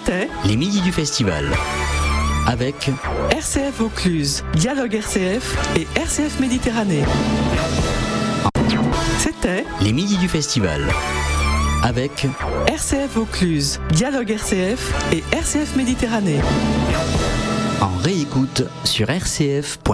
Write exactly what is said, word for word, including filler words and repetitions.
C'était les midis du festival. Avec R C F Vaucluse, Dialogue R C F et R C F Méditerranée. C'était les midis du festival. Avec R C F Vaucluse, Dialogue R C F et R C F Méditerranée. En réécoute sur r c f point